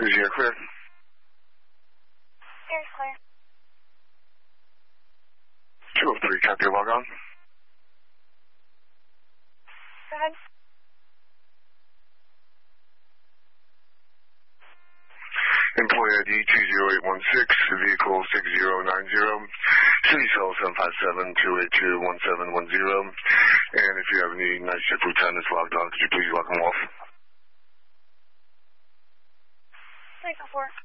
Is the air clear? Air's clear. 203, copy, log on. Go ahead. Employee ID 20816, vehicle 6090, city cell 757-282-1710. And if you have any night shift lieutenants logged on, could you please log them off? 304.